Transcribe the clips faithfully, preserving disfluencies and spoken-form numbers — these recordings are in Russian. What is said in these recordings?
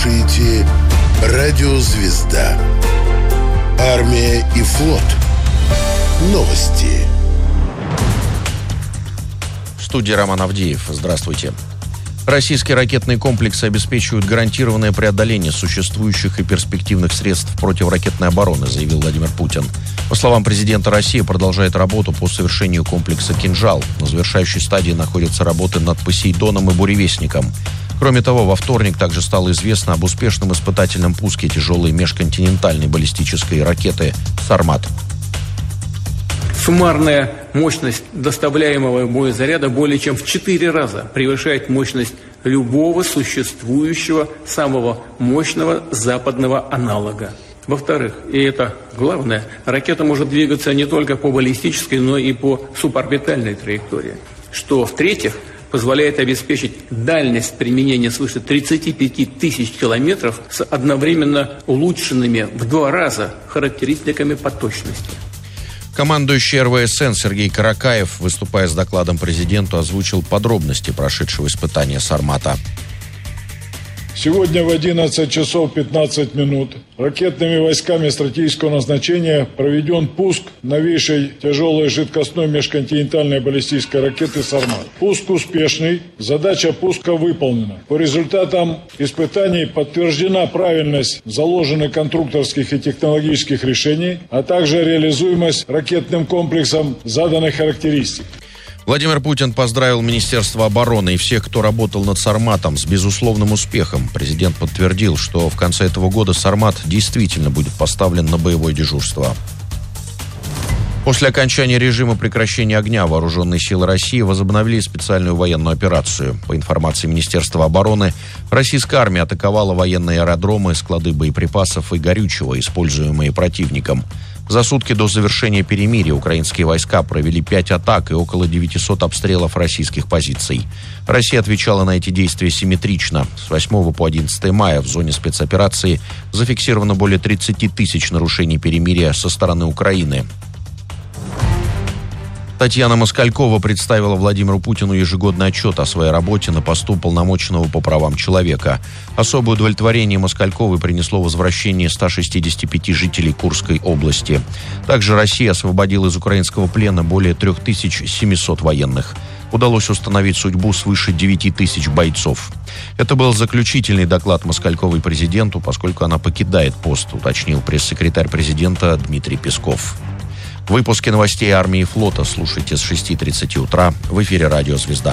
слушаете «Радио Звезда». Армия и флот. Новости. В студии Роман Авдеев. Здравствуйте. Российские ракетные комплексы обеспечивают гарантированное преодоление существующих и перспективных средств противоракетной обороны, заявил Владимир Путин. По словам президента России, продолжает работу по совершению комплекса «Кинжал». На завершающей стадии находятся работы над «Посейдоном» и «Буревестником». Кроме того, во вторник также стало известно об успешном испытательном пуске тяжелой межконтинентальной баллистической ракеты «Сармат». Суммарная мощность доставляемого боезаряда более чем в четыре раза превышает мощность любого существующего самого мощного западного аналога. Во-вторых, и это главное, ракета может двигаться не только по баллистической, но и по суборбитальной траектории. Что, в-третьих, позволяет обеспечить дальность применения свыше тридцати пяти тысяч километров с одновременно улучшенными в два раза характеристиками по точности. Командующий эр вэ эс эн Сергей Каракаев, выступая с докладом президенту, озвучил подробности прошедшего испытания «Сармата». Сегодня в одиннадцать часов пятнадцать минут ракетными войсками стратегического назначения проведен пуск новейшей тяжелой жидкостной межконтинентальной баллистической ракеты «Сармат». Пуск успешный, задача пуска выполнена. По результатам испытаний подтверждена правильность заложенных конструкторских и технологических решений, а также реализуемость ракетным комплексом заданных характеристик. Владимир Путин поздравил Министерство обороны и всех, кто работал над «Сарматом», с безусловным успехом. Президент подтвердил, что в конце этого года «Сармат» действительно будет поставлен на боевое дежурство. После окончания режима прекращения огня вооруженные силы России возобновили специальную военную операцию. По информации Министерства обороны, российская армия атаковала военные аэродромы, склады боеприпасов и горючего, используемые противником. За сутки до завершения перемирия украинские войска провели пять атак и около девятисот обстрелов российских позиций. Россия отвечала на эти действия симметрично. С восьмого по одиннадцатое мая в зоне спецоперации зафиксировано более тридцати тысяч нарушений перемирия со стороны Украины. Татьяна Москалькова представила Владимиру Путину ежегодный отчет о своей работе на посту уполномоченного по правам человека. Особое удовлетворение Москальковой принесло возвращение ста шестидесяти пяти жителей Курской области. Также Россия освободила из украинского плена более трёх тысяч семисот военных. Удалось установить судьбу свыше девяти тысяч бойцов. Это был заключительный доклад Москальковой президенту, поскольку она покидает пост, уточнил пресс-секретарь президента Дмитрий Песков. Выпуски новостей армии и флота слушайте с шести тридцати утра в эфире «Радио Звезда».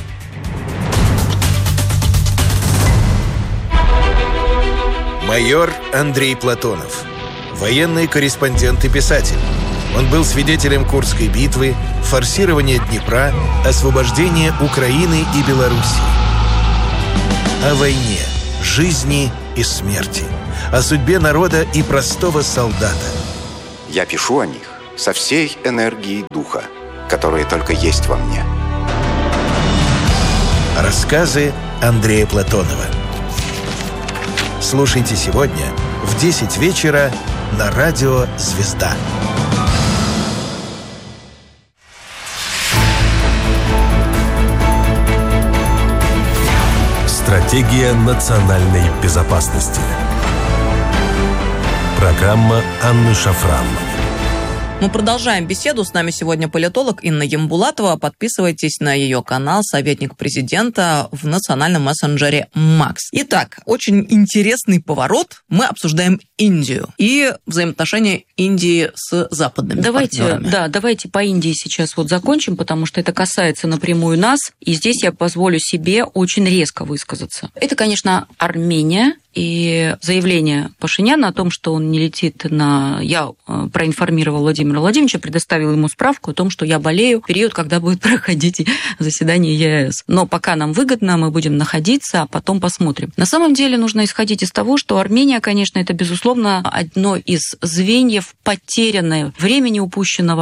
Майор Андрей Платонов. Военный корреспондент и писатель. Он был свидетелем Курской битвы, форсирования Днепра, освобождения Украины и Белоруссии. О войне, жизни и смерти. О судьбе народа и простого солдата. Я пишу о них со всей энергией духа, которая только есть во мне. Рассказы Андрея Платонова. Слушайте сегодня в десять вечера на радио «Звезда». Стратегия национальной безопасности. Программа Анны Шафран. Мы продолжаем беседу. С нами сегодня политолог Инна Ямбулатова. Подписывайтесь на ее канал «Советник президента» в национальном мессенджере Макс. Итак, очень интересный поворот. Мы обсуждаем Индию и взаимоотношения Индии с западными давайте, партнерами. Да, давайте по Индии сейчас вот закончим, потому что это касается напрямую нас. И здесь я позволю себе очень резко высказаться. Это, конечно, Армения. И заявление Пашиняна о том, что он не летит на... Я проинформировал Владимира Владимировича, предоставил ему справку о том, что я болею в период, когда будет проходить заседание е а эс. Но пока нам выгодно, мы будем находиться, а потом посмотрим. На самом деле нужно исходить из того, что Армения, конечно, это, безусловно, одно из звеньев потерянное, времени упущенного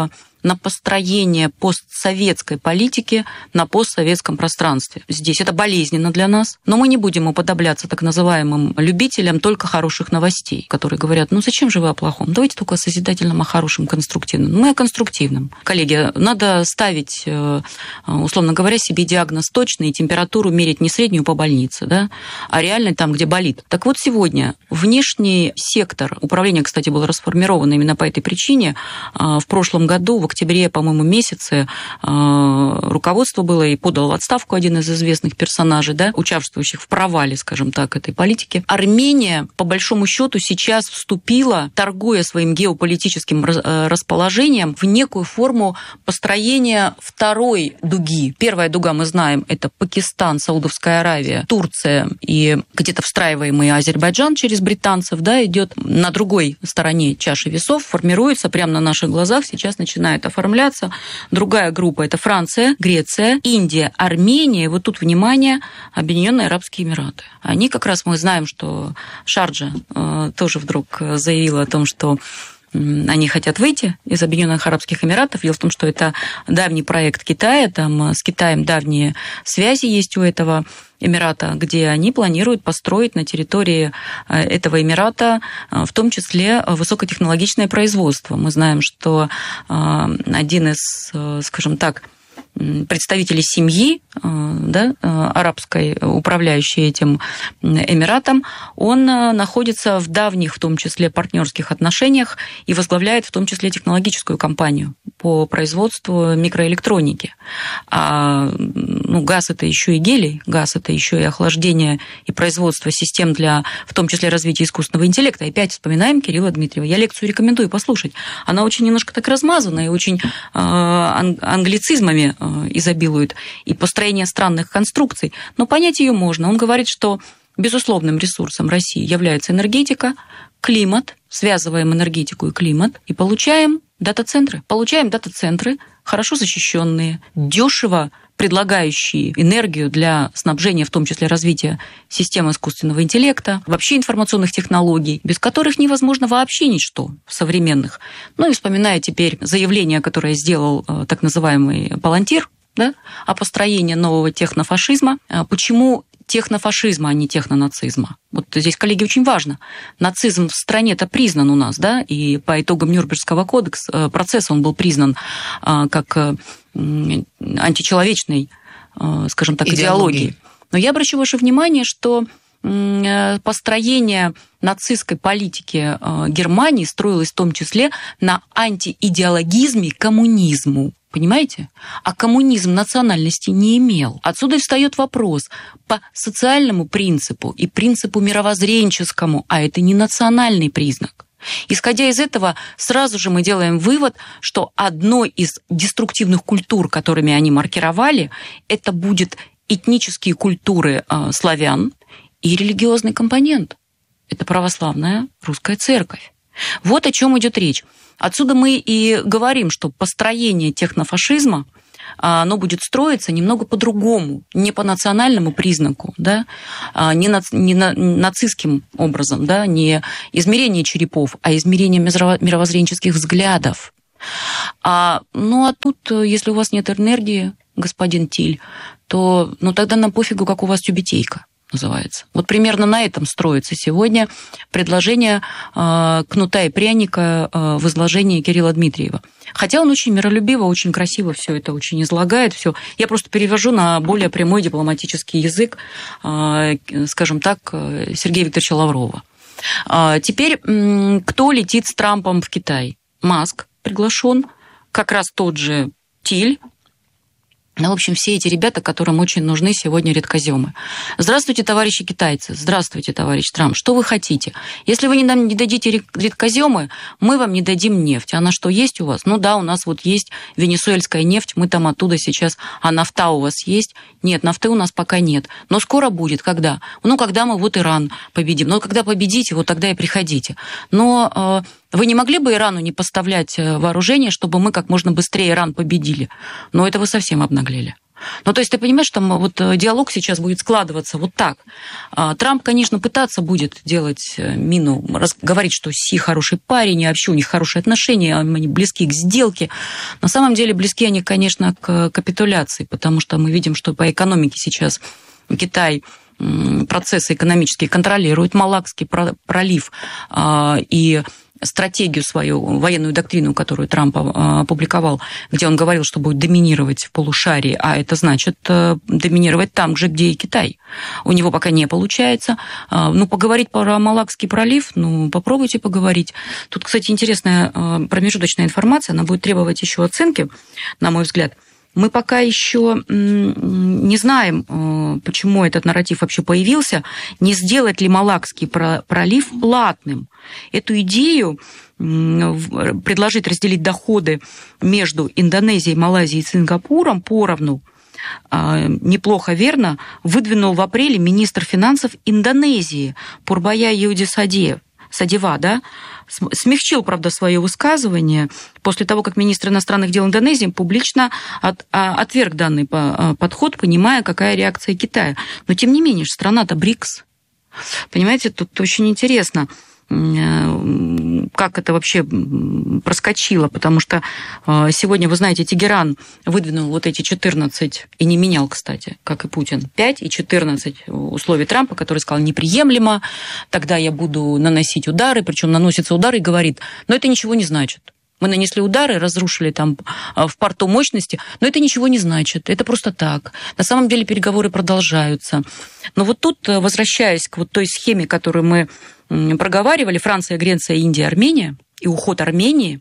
на построение постсоветской политики на постсоветском пространстве. Здесь это болезненно для нас, но мы не будем уподобляться так называемым любителям только хороших новостей, которые говорят, ну зачем же вы о плохом? Давайте только о созидательном, о хорошем, конструктивном. Мы о конструктивном. Коллеги, надо ставить, условно говоря, себе диагноз точный и температуру мерить не среднюю по больнице, да, а реально там, где болит. Так вот, сегодня внешний сектор управления, кстати, был расформирован именно по этой причине. В прошлом году, в октябре, по-моему, месяце руководство было и подало в отставку один из известных персонажей, да, участвующих в провале, скажем так, этой политики. Армения, по большому счету, сейчас вступила, торгуя своим геополитическим расположением, в некую форму построения второй дуги. Первая дуга, мы знаем, это Пакистан, Саудовская Аравия, Турция и где-то встраиваемый Азербайджан через британцев, да, идет на другой стороне чаши весов, формируется прямо на наших глазах, сейчас начинает оформляться. Другая группа – это Франция, Греция, Индия, Армения, и вот тут, внимание, Объединенные Арабские Эмираты. Они как раз, мы знаем, что Шарджа э, тоже вдруг заявила о том, что они хотят выйти из Объединенных Арабских Эмиратов. Дело в том, что это давний проект Китая, там с Китаем давние связи есть у этого Эмирата, где они планируют построить на территории этого Эмирата в том числе высокотехнологичное производство. Мы знаем, что один из, скажем так, представители семьи, да, арабской, управляющей этим Эмиратом, он находится в давних, в том числе, партнерских отношениях и возглавляет в том числе технологическую компанию по производству микроэлектроники. А ну, газ – это еще и гелий, газ – это еще и охлаждение и производство систем для, в том числе, развития искусственного интеллекта. И опять вспоминаем Кирилла Дмитриева. Я лекцию рекомендую послушать. Она очень немножко так размазана и очень э, англицизмами изобилует, и построение странных конструкций, но понять ее можно. Он говорит, что безусловным ресурсом России является энергетика, климат, связываем энергетику и климат, и получаем дата-центры. Получаем дата-центры, хорошо защищенные, дешево предлагающие энергию для снабжения, в том числе развития систем искусственного интеллекта, вообще информационных технологий, без которых невозможно вообще ничто современных. Ну и вспоминая теперь заявление, которое сделал так называемый Палантир, да, о построении нового технофашизма. Почему технофашизма, а не технонацизма? Вот здесь, коллеги, очень важно. Нацизм в стране-то признан у нас, да, и по итогам Нюрнбергского кодекса, процесса он был признан как античеловечной, скажем так, идеологией. идеологией. Но я обращу ваше внимание, что построение нацистской политики Германии строилось в том числе на антиидеологизме коммунизму. Понимаете? А коммунизм национальности не имел. Отсюда и встает вопрос по социальному принципу и принципу мировоззренческому, а это не национальный признак. Исходя из этого, сразу же мы делаем вывод, что одной из деструктивных культур, которыми они маркировали, это будет этнические культуры э, славян и религиозный компонент. Это православная русская церковь. Вот о чем идет речь. Отсюда мы и говорим, что построение технофашизма, оно будет строиться немного по-другому, не по национальному признаку, да, не, на, не на, нацистским образом, да, не измерение черепов, а измерение мировоззренческих взглядов. А, ну а тут, если у вас нет энергии, господин Тиль, то ну, тогда нам пофигу, как у вас тюбетейка называется. Вот примерно на этом строится сегодня предложение э, кнута и пряника э, в изложении Кирилла Дмитриева. Хотя он очень миролюбиво, очень красиво все это очень излагает. Все. Я просто перевожу на более прямой дипломатический язык, э, скажем так, Сергея Викторовича Лаврова. Э, теперь, э, кто летит с Трампом в Китай? Маск приглашен, как раз тот же Тиль. Ну, в общем, все эти ребята, которым очень нужны сегодня редкоземы. Здравствуйте, товарищи китайцы. Здравствуйте, товарищ Трамп. Что вы хотите? Если вы нам не дадите редкоземы, мы вам не дадим нефть. А на что есть у вас? Ну да, у нас вот есть венесуэльская нефть, мы там оттуда сейчас... А нафта у вас есть? Нет, нафты у нас пока нет. Но скоро будет. Когда? Ну, когда мы вот Иран победим. Но когда победите, вот тогда и приходите. Но... Вы не могли бы Ирану не поставлять вооружение, чтобы мы как можно быстрее Иран победили? Но это вы совсем обнаглели. Ну, то есть ты понимаешь, что вот диалог сейчас будет складываться вот так. Трамп, конечно, пытаться будет делать мину, говорить, что Си хороший парень, и вообще у них хорошие отношения, они близки к сделке. На самом деле близки они, конечно, к капитуляции, потому что мы видим, что по экономике сейчас Китай процессы экономические контролирует, Малакский пролив и стратегию свою, военную доктрину, которую Трамп опубликовал, где он говорил, что будет доминировать в полушарии, а это значит доминировать там же, где и Китай. У него пока не получается. Ну, поговорить про Малакский пролив, ну, попробуйте поговорить. Тут, кстати, интересная промежуточная информация, она будет требовать еще оценки, на мой взгляд. Мы пока еще не знаем, почему этот нарратив вообще появился, не сделать ли Малакский пролив платным. Эту идею предложить разделить доходы между Индонезией, Малайзией и Сингапуром поровну, неплохо, верно, выдвинул в апреле министр финансов Индонезии Пурбая Юдисадеев. Садева, да, смягчил, правда, свое высказывание после того, как министр иностранных дел Индонезии публично от, а, отверг данный подход, понимая, какая реакция Китая. Но, тем не менее, страна-то БРИКС. Понимаете, тут очень интересно, как это вообще проскочило, потому что сегодня, вы знаете, Тегеран выдвинул вот эти четырнадцать, и не менял, кстати, как и Путин, пять и четырнадцать условий Трампа, который сказал, неприемлемо, тогда я буду наносить удары, причем наносятся удары и говорит, но это ничего не значит. Мы нанесли удары, разрушили там в порту мощности, но это ничего не значит, это просто так. На самом деле переговоры продолжаются. Но вот тут, возвращаясь к вот той схеме, которую мы проговаривали, Франция, Греция, Индия, Армения, и уход Армении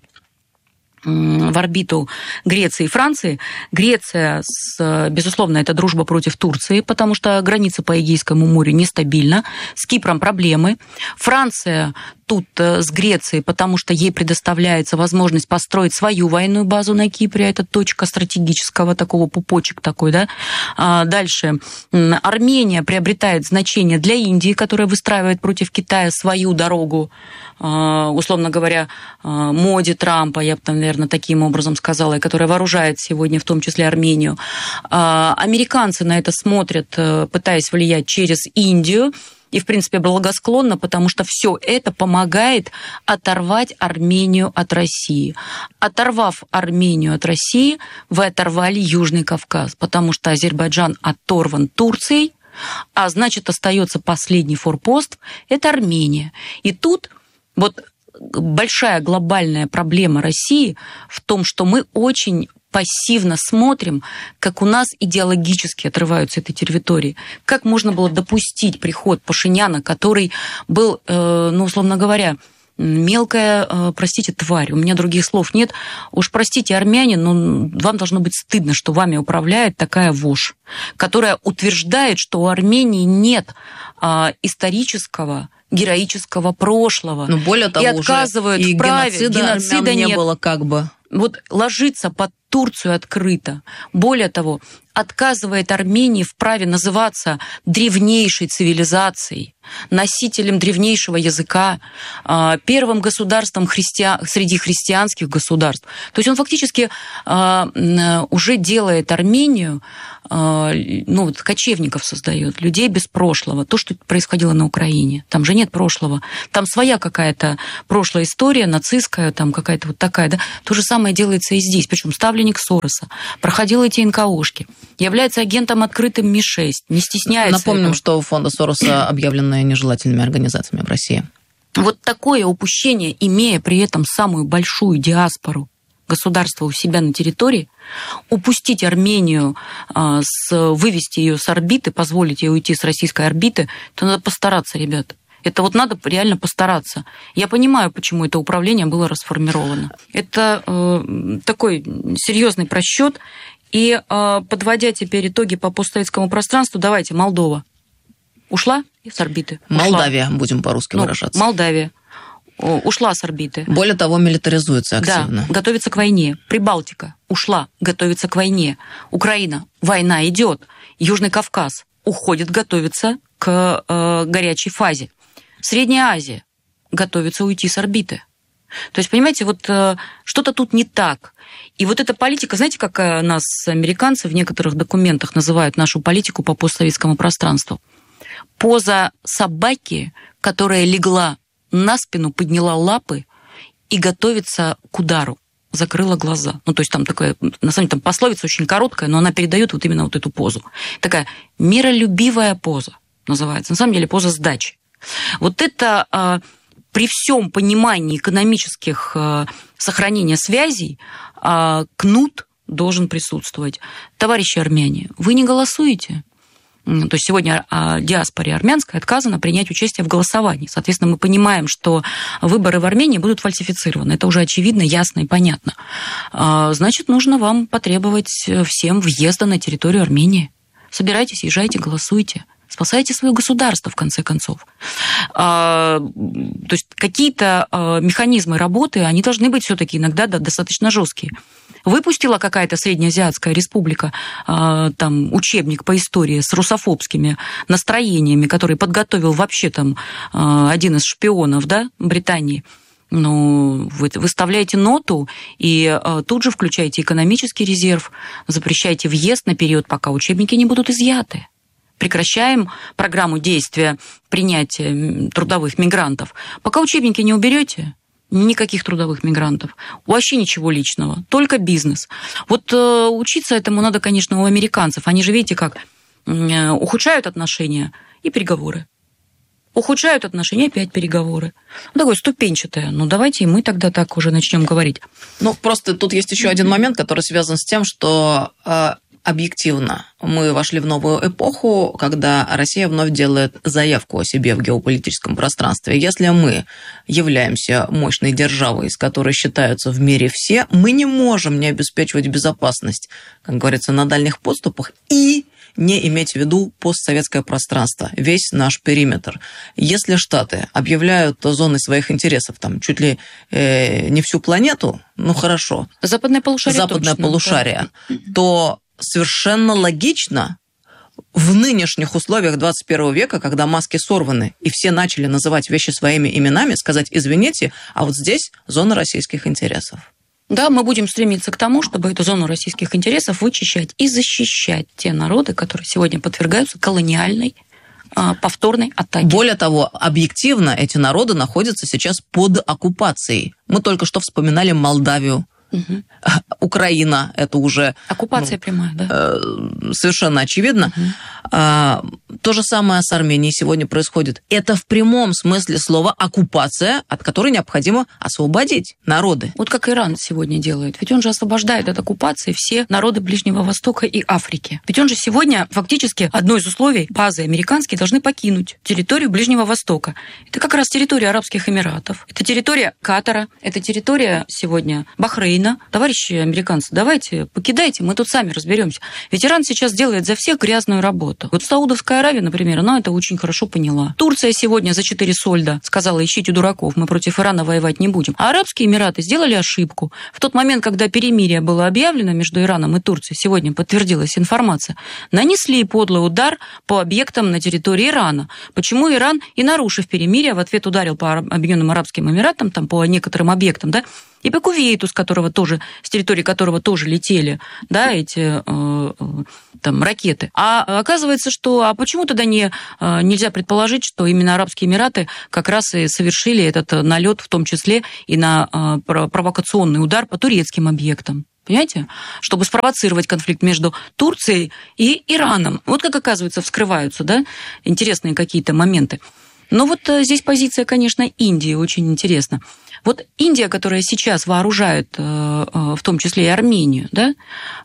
в орбиту Греции и Франции. Греция, безусловно, это дружба против Турции, потому что граница по Эгейскому морю нестабильна. С Кипром проблемы. Франция тут с Грецией, потому что ей предоставляется возможность построить свою военную базу на Кипре. Это точка стратегического такого, пупочек такой, да. Дальше. Армения приобретает значение для Индии, которая выстраивает против Китая свою дорогу, условно говоря, моде Трампа, я бы там, наверное, таким образом сказала, и которая вооружает сегодня в том числе Армению. Американцы на это смотрят, пытаясь влиять через Индию, и, в принципе, благосклонно, потому что все это помогает оторвать Армению от России. Оторвав Армению от России, вы оторвали Южный Кавказ, потому что Азербайджан оторван Турцией, а значит, остается последний форпост – это Армения. И тут вот большая глобальная проблема России в том, что мы очень пассивно смотрим, как у нас идеологически отрываются этой территории. Как можно было допустить приход Пашиняна, который был, ну, условно говоря, мелкая, простите, тварь. У меня других слов нет. Уж простите, армяне, но вам должно быть стыдно, что вами управляет такая вошь, которая утверждает, что у Армении нет исторического, героического прошлого. Но более того, и отказывают уже в праве. геноцида, геноцида не нет. было как бы. Вот ложится под Турцию открыто. Более того, отказывает Армении в праве называться древнейшей цивилизацией, носителем древнейшего языка, первым государством христиан, среди христианских государств. То есть он фактически уже делает Армению, ну, вот кочевников создает, людей без прошлого. То, что происходило на Украине. Там же нет прошлого. Там своя какая-то прошлая история, нацистская, там какая-то вот такая, да. То же самое делается и здесь. Причем ставленник Сороса, проходил эти эн ка ошки, является агентом открытым Ми шесть, не стесняется. Напомним, этого. что фонды Сороса объявлены нежелательными организациями в России. Вот такое упущение, имея при этом самую большую диаспору государства у себя на территории, упустить Армению, вывести ее с орбиты, позволить ей уйти с российской орбиты, то надо постараться, ребята. Это вот надо реально постараться. Я понимаю, почему это управление было расформировано. Это э, такой серьезный просчет. И э, подводя теперь итоги по постсоветскому пространству, давайте, Молдова. Ушла с орбиты? Ушла. Молдавия, будем по-русски ну, выражаться. Молдавия. Ушла с орбиты. Более того, милитаризуется активно. Да, готовится к войне. Прибалтика ушла, готовится к войне. Украина, война идет. Южный Кавказ уходит, готовится к э, горячей фазе. Средняя Азия готовится уйти с орбиты. То есть, понимаете, вот что-то тут не так. И вот эта политика, знаете, как нас, американцы, в некоторых документах называют нашу политику по постсоветскому пространству? Поза собаки, которая легла на спину, подняла лапы и готовится к удару, закрыла глаза. Ну, то есть там такая, на самом деле, там пословица очень короткая, но она передает вот именно вот эту позу. Такая миролюбивая поза называется. На самом деле поза сдачи. Вот это при всем понимании экономических сохранения связей кнут должен присутствовать. Товарищи армяне, вы не голосуете? То есть сегодня диаспоре армянской отказано принять участие в голосовании. Соответственно, мы понимаем, что выборы в Армении будут фальсифицированы. Это уже очевидно, ясно и понятно. Значит, нужно вам потребовать всем въезда на территорию Армении. Собирайтесь, езжайте, голосуйте. Спасайте свое государство, в конце концов. То есть какие-то механизмы работы, они должны быть все-таки иногда достаточно жесткие. Выпустила какая-то среднеазиатская республика там, учебник по истории с русофобскими настроениями, который подготовил вообще там один из шпионов, да, Британии. Ну, вы выставляете ноту и тут же включаете экономический резерв, запрещаете въезд на период, пока учебники не будут изъяты. Прекращаем программу действия принятия трудовых мигрантов. Пока учебники не уберете, никаких трудовых мигрантов. Вообще ничего личного, только бизнес. Вот э, учиться этому надо, конечно, у американцев. Они же, видите, как э, ухудшают отношения и переговоры. Ухудшают отношения, опять переговоры. Ну, такое ступенчатое. Ну, давайте и мы тогда так уже начнем говорить. Ну, просто тут есть еще один момент, который связан с тем, что... Э, объективно, мы вошли в новую эпоху, когда Россия вновь делает заявку о себе в геополитическом пространстве. Если мы являемся мощной державой, с которой считаются в мире все, мы не можем не обеспечивать безопасность, как говорится, на дальних подступах и не иметь в виду постсоветское пространство, весь наш периметр. Если Штаты объявляют зоной своих интересов там чуть ли э, не всю планету, ну хорошо, западное полушарие, западное точно, полушарие, да. то совершенно логично в нынешних условиях двадцать первого века, когда маски сорваны, и все начали называть вещи своими именами, сказать: извините, а вот здесь зона российских интересов. Да, мы будем стремиться к тому, чтобы эту зону российских интересов вычищать и защищать те народы, которые сегодня подвергаются колониальной повторной атаке. Более того, объективно эти народы находятся сейчас под оккупацией. Мы только что вспоминали Молдавию. Угу. Украина, это уже... Оккупация ну, прямая, да? Совершенно очевидно. Угу. То же самое с Арменией сегодня происходит. Это в прямом смысле слова оккупация, от которой необходимо освободить народы. Вот как Иран сегодня делает. Ведь он же освобождает от оккупации все народы Ближнего Востока и Африки. Ведь он же сегодня фактически одно из условий, базы американские, должны покинуть территорию Ближнего Востока. Это как раз территория Арабских Эмиратов, это территория Катара, это территория сегодня Бахрейна. Товарищи американцы, давайте покидайте, мы тут сами разберемся. Ведь Иран сейчас делает за всех грязную работу. Вот Саудовская Аравия, например, она это очень хорошо поняла. Турция сегодня за четыре сольда сказала: ищите дураков, мы против Ирана воевать не будем. А Арабские Эмираты сделали ошибку. В тот момент, когда перемирие было объявлено между Ираном и Турцией, сегодня подтвердилась информация, нанесли подлый удар по объектам на территории Ирана. Почему Иран, и нарушив перемирие, в ответ ударил по Объединенным Арабским Эмиратам, там, по некоторым объектам, да, и по Кувейту, с которого тоже, с территории которого тоже летели, да, эти э, там, ракеты. А оказывается, что а почему тогда не, нельзя предположить, что именно Арабские Эмираты как раз и совершили этот налет, в том числе и на э, провокационный удар по турецким объектам? Понимаете? Чтобы спровоцировать конфликт между Турцией и Ираном. Вот как, оказывается, вскрываются, да, интересные какие-то моменты. Но вот здесь позиция, конечно, Индии очень интересна. Вот Индия, которая сейчас вооружает, в том числе и Армению, да,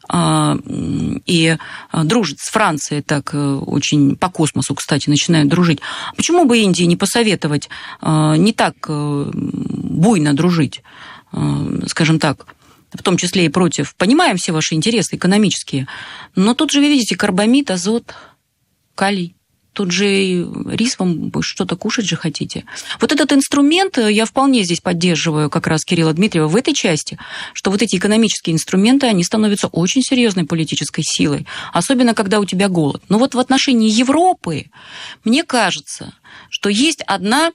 и дружит с Францией, так очень по космосу, кстати, начинает дружить. Почему бы Индии не посоветовать не так буйно дружить, скажем так, в том числе и против? Понимаем все ваши интересы экономические, но тут же, вы видите, карбамид, азот, калий. Тут же рис, вам что-то кушать же хотите. Вот этот инструмент, я вполне здесь поддерживаю как раз Кирилла Дмитриева в этой части, что вот эти экономические инструменты, они становятся очень серьезной политической силой, особенно когда у тебя голод. Но вот в отношении Европы, мне кажется, что есть одна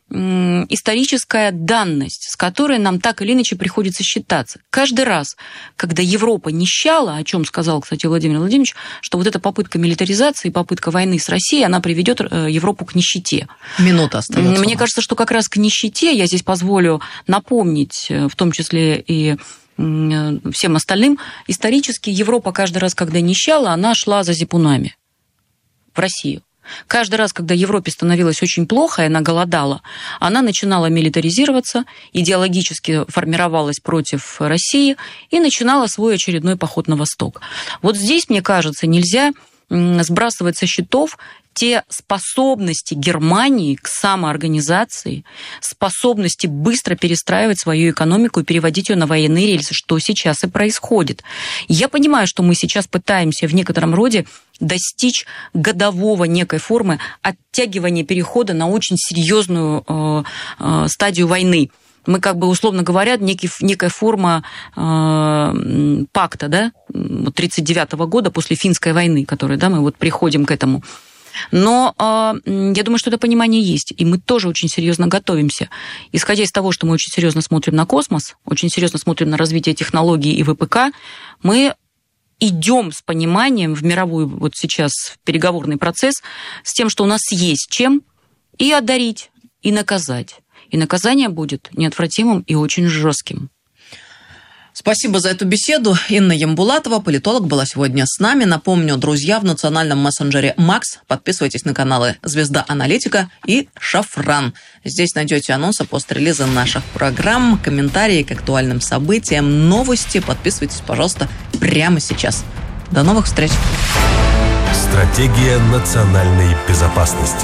историческая данность, с которой нам так или иначе приходится считаться. Каждый раз, когда Европа нищала, о чем сказал, кстати, Владимир Владимирович, что вот эта попытка милитаризации, попытка войны с Россией, она приведет Европу к нищете. Минута остается. Мне кажется, что как раз к нищете, я здесь позволю напомнить, в том числе и всем остальным, исторически Европа каждый раз, когда нищала, она шла за зипунами в Россию. Каждый раз, когда Европе становилось очень плохо, и она голодала, она начинала милитаризироваться, идеологически формировалась против России и начинала свой очередной поход на восток. Вот здесь, мне кажется, нельзя сбрасывать со счетов те способности Германии к самоорганизации, способности быстро перестраивать свою экономику и переводить ее на военные рельсы, что сейчас и происходит. Я понимаю, что мы сейчас пытаемся в некотором роде достичь годового некой формы оттягивания перехода на очень серьезную э, э, стадию войны. Мы, как бы, условно говоря, некий, некая форма э, пакта, да, тридцать девятого года после финской войны, которой, да, мы вот приходим к этому. Но э, я думаю, что это понимание есть, и мы тоже очень серьезно готовимся. Исходя из того, что мы очень серьезно смотрим на космос, очень серьезно смотрим на развитие технологий и ВПК, мы идем с пониманием в мировой вот сейчас переговорный процесс с тем, что у нас есть чем и одарить, и наказать. И наказание будет неотвратимым и очень жестким. Спасибо за эту беседу. Инна Ямбулатова, политолог, была сегодня с нами. Напомню, друзья, в национальном мессенджере Макс. Подписывайтесь на каналы «Звезда Аналитика» и «Шафран». Здесь найдете анонсы пост-релиза наших программ, комментарии к актуальным событиям, новости. Подписывайтесь, пожалуйста, прямо сейчас. До новых встреч. Стратегия национальной безопасности.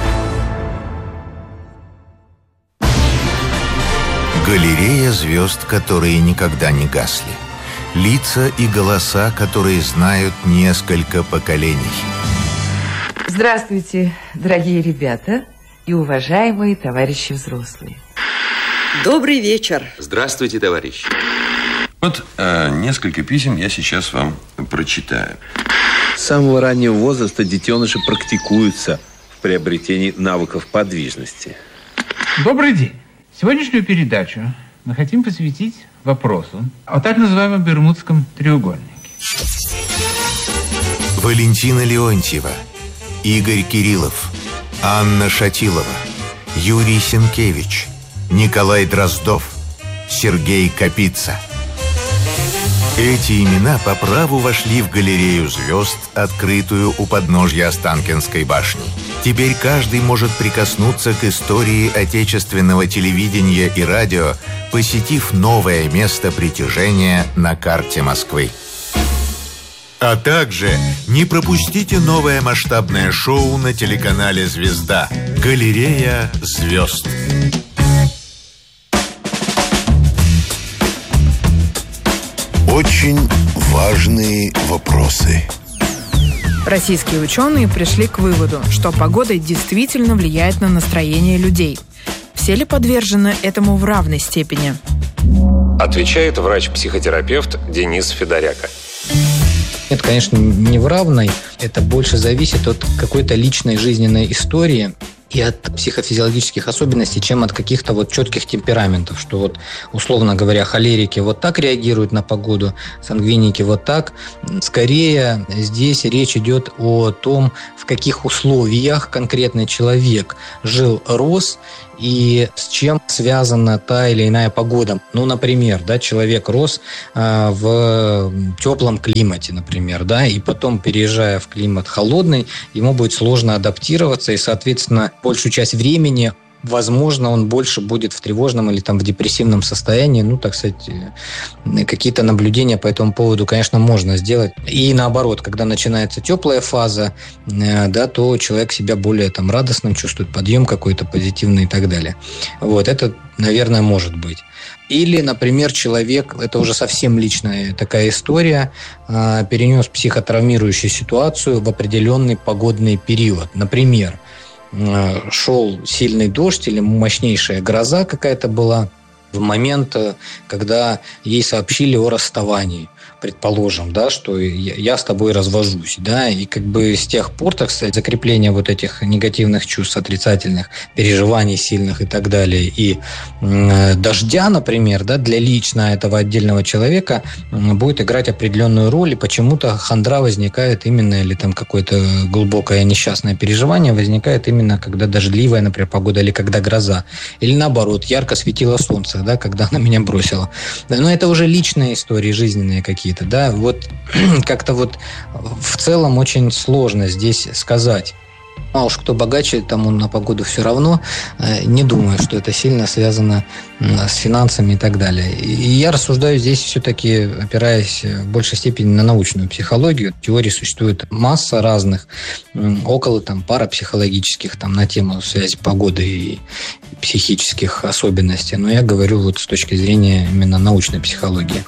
Галерея звезд, которые никогда не гасли. Лица и голоса, которые знают несколько поколений. Здравствуйте, дорогие ребята и уважаемые товарищи взрослые. Добрый вечер. Здравствуйте, товарищи. Вот э, несколько писем я сейчас вам прочитаю. С самого раннего возраста детеныши практикуются в приобретении навыков подвижности. Добрый день. Сегодняшнюю передачу мы хотим посвятить вопросу о так называемом Бермудском треугольнике. Валентина Леонтьева, Игорь Кириллов, Анна Шатилова, Юрий Сенкевич, Николай Дроздов, Сергей Капица. Эти имена по праву вошли в галерею звезд, открытую у подножья Останкинской башни. Теперь каждый может прикоснуться к истории отечественного телевидения и радио, посетив новое место притяжения на карте Москвы. А также не пропустите новое масштабное шоу на телеканале «Звезда» «Галерея звезд». Очень важные вопросы. Российские ученые пришли к выводу, что погода действительно влияет на настроение людей. Все ли подвержены этому в равной степени? Отвечает врач-психотерапевт Денис Федоряка. Это, конечно, не в равной. Это больше зависит от какой-то личной жизненной истории и от психофизиологических особенностей, чем от каких-то вот четких темпераментов, что вот, условно говоря, холерики вот так реагируют на погоду, сангвиники вот так. Скорее, здесь речь идет о том, в каких условиях конкретный человек жил, рос, и с чем связана та или иная погода. Ну, например, да, человек рос э, в теплом климате, например, да, и потом, переезжая в климат холодный, ему будет сложно адаптироваться, и, соответственно, большую часть времени, возможно, он больше будет в тревожном или там в депрессивном состоянии. Ну, так сказать, какие-то наблюдения по этому поводу, конечно, можно сделать. И наоборот, когда начинается теплая фаза, да, то человек себя более там радостным чувствует, подъем какой-то позитивный и так далее. Вот, это, наверное, может быть. Или, например, человек, это уже совсем личная такая история, перенес психотравмирующую ситуацию в определенный погодный период. Например, шел сильный дождь или мощнейшая гроза какая-то была в момент, когда ей сообщили о расставании. предположим, да, что я, я с тобой развожусь, да, и как бы с тех пор, так сказать, закрепление вот этих негативных чувств, отрицательных переживаний сильных и так далее, и э, дождя, например, да, для лично этого отдельного человека э, будет играть определенную роль, и почему-то хандра возникает именно, или там какое-то глубокое несчастное переживание возникает именно, когда дождливая, например, погода, или когда гроза, или наоборот, ярко светило солнце, да, когда она меня бросила. Но это уже личные истории, жизненные какие-то, да, вот как-то вот в целом очень сложно здесь сказать. А уж кто богаче, тому на погоду все равно. Не думаю, что это сильно связано с финансами и так далее. И я рассуждаю здесь все-таки, опираясь в большей степени на научную психологию. Теорий существует масса разных, около там парапсихологических, там, на тему связи погоды и психических особенностей. Но я говорю вот с точки зрения именно научной психологии.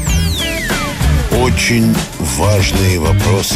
Очень важные вопросы.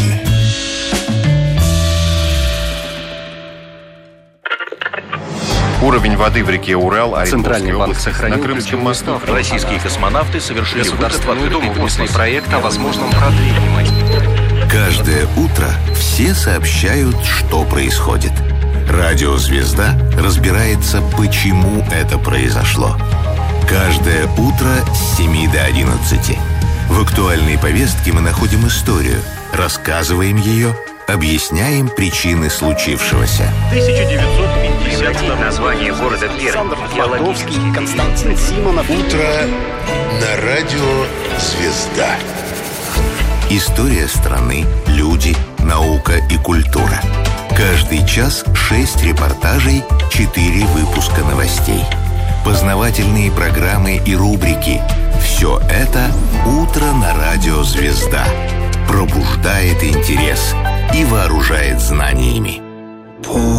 Уровень воды в реке Урал, Центральный банк сохранил на Крымском мосту. Российские космонавты совершили Государственную Думу внесли проект о возможном продлении. Каждое утро все сообщают, что происходит. Радио «Звезда» разбирается, почему это произошло. Каждое утро с семи до одиннадцати. В актуальной повестке мы находим историю, рассказываем ее, объясняем причины случившегося. тысяча девятьсот пятьдесят название города Пермь. Флотовский, Константин Симонов. Утро на радио «Звезда». История страны, люди, наука и культура. Каждый час шесть репортажей, четыре выпуска новостей. Познавательные программы и рубрики. Все это «Утро на радио «Звезда». Пробуждает интерес и вооружает знаниями.